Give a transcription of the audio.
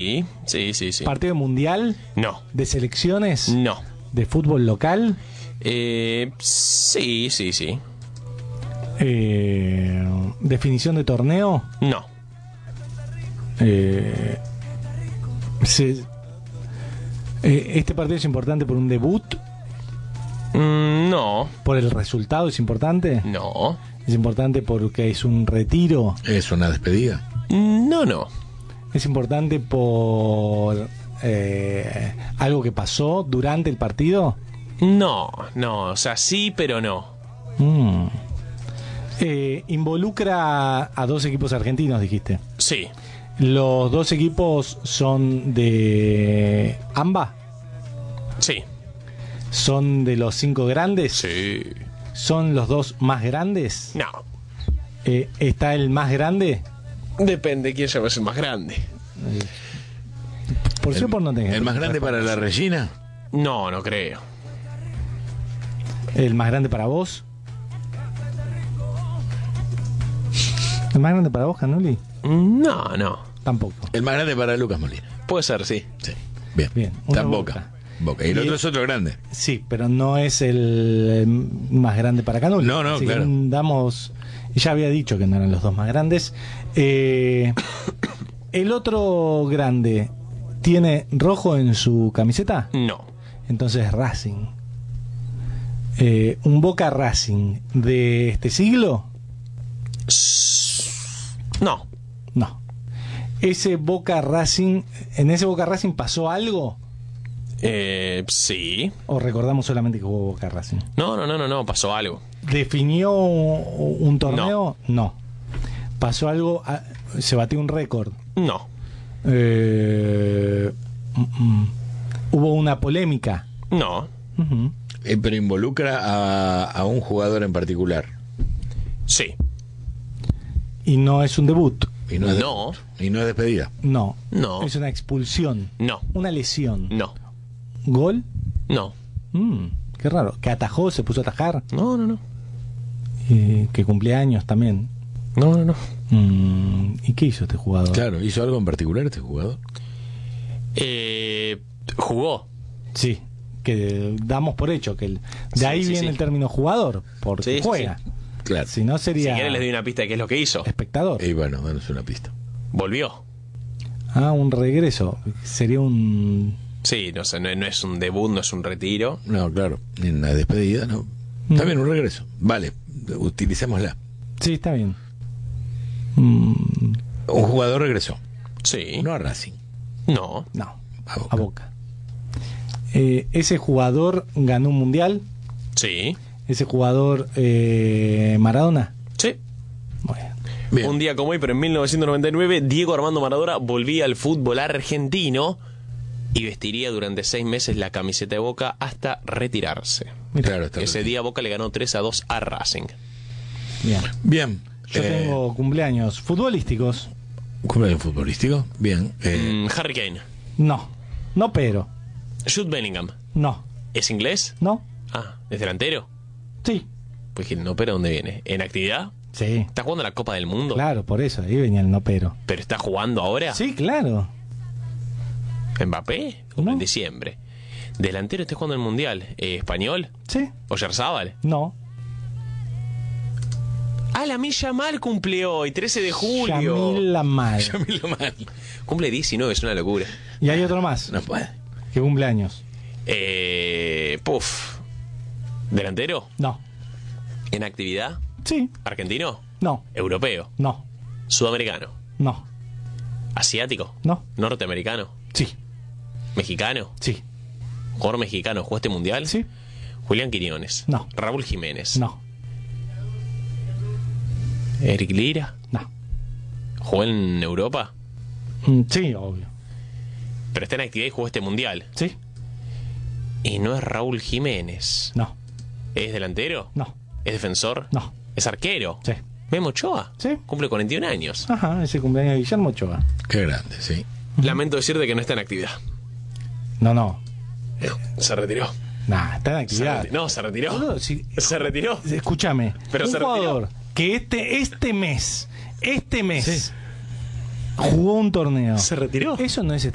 Sí. ¿Partido mundial? No. ¿De selecciones? No. ¿De fútbol local? Sí. ¿Definición de torneo? No. ¿Este partido es importante por un debut? No. ¿Por el resultado es importante? No. ¿Es importante porque es un retiro? ¿Es una despedida? No. ¿Es importante por algo que pasó durante el partido? No. O sea, sí, pero no. ¿Involucra a dos equipos argentinos, dijiste? Sí. ¿Los dos equipos son de AMBA? Sí. ¿Son de los 5 grandes? Sí. ¿Son los dos más grandes? No. ¿Está el más grande? Depende de quién llama el más grande. Por sí o por no tenga. ¿El más grande para la Regina? No creo. ¿El más grande para vos? ¿El más grande para vos, Canoli? No. Tampoco. ¿El más grande para Lucas Molina? Puede ser, sí. Sí. Bien. Una Está en Boca. Boca. Y el otro es otro grande. Sí, pero no es el más grande para Canoli. No, Así claro. que damos... Ya había dicho que no eran los dos más grandes. El otro grande tiene rojo en su camiseta. No. Entonces Racing. ¿Un Boca Racing de este siglo? No. No. ¿Ese Boca Racing, en ese Boca Racing pasó algo? Sí. ¿O recordamos solamente que jugó Boca Racing? No, pasó algo. ¿Definió un torneo? No. ¿Pasó algo? ¿Se batió un récord? No. ¿Hubo una polémica? No. Uh-huh. Pero involucra a un jugador en particular. Sí. ¿Y no es un debut? Y no es No. Y no es despedida. No. No. ¿Es una expulsión? No. ¿Una lesión? No. ¿Gol? No. Qué raro. ¿Que atajó? ¿Se puso a atajar? No. ¿Que cumplía años también? No. ¿Y qué hizo este jugador? Claro, ¿hizo algo en particular este jugador? Jugó. Sí, que damos por hecho que de ahí viene el término jugador, porque juega. Sí. Claro. Si no sería... Si quieres les doy una pista de qué es lo que hizo. espectador. Y bueno, danos una pista. Volvió. Un regreso. Sería un... Sí, no sé, no es un debut, no es un retiro. No, claro, ni una despedida, no. Está bien, un regreso. Vale, utilicémosla. Sí, está bien. Un jugador regresó. Sí. No a Racing. No. No, A Boca. a Boca. ¿Ese jugador ganó un mundial? Sí. ¿Ese jugador Maradona? Sí. Bueno. Bien. Un día como hoy, pero en 1999, Diego Armando Maradona volvía al fútbol argentino y vestiría durante 6 meses la camiseta de Boca hasta retirarse. Claro, está Ese bien. día Boca le ganó 3-2 a Racing. Bien. Bien. Yo tengo cumpleaños futbolísticos. ¿Cumpleaños futbolístico? Bien. Harry Kane. No, pero. Jude Bellingham. No, ¿Es inglés? no, ¿Es delantero? sí. Pues que el no, pero ¿dónde viene? ¿En actividad? Sí, ¿Está jugando la Copa del Mundo? claro, por eso, ahí venía el no pero. ¿Pero está jugando ahora? Sí, claro. ¿Mbappé? Cumple en No. diciembre. ¿Delantero está jugando el Mundial? ¿Español? Sí, ¿Oyarzábal? no. Lamine Yamal cumple hoy, 13 de julio. Yamil Lamal. Llámelo mal. Cumple 19, es una locura. Y hay otro más No puede. que cumpleaños. ¿Delantero? No. ¿En actividad? Sí, ¿Argentino? no, ¿Europeo? no, ¿Sudamericano? no, ¿Asiático? no. ¿Norteamericano? Sí, ¿Mexicano? sí, ¿Jugador mexicano jugó este mundial? sí, Julián Quiñones. No. Raúl Jiménez. no, ¿Eric Lira? no. ¿Jugó en Europa? Sí, obvio. Pero está en actividad y jugó este mundial. Sí, Y no es Raúl Jiménez. no, ¿Es delantero? no, ¿Es defensor? no. ¿Es arquero? Sí. ¿Memo Ochoa? Sí. Cumple 41 años. Ajá, ese cumpleaños de Guillermo Ochoa. Qué grande, sí. Lamento decirte que no está en actividad. No. Se retiró. Nah, está en actividad. Se retiró. Boludo, si- Se retiró. Escúchame, Pero un se retiró. jugador que este mes jugó un torneo. Se retiró. Eso no es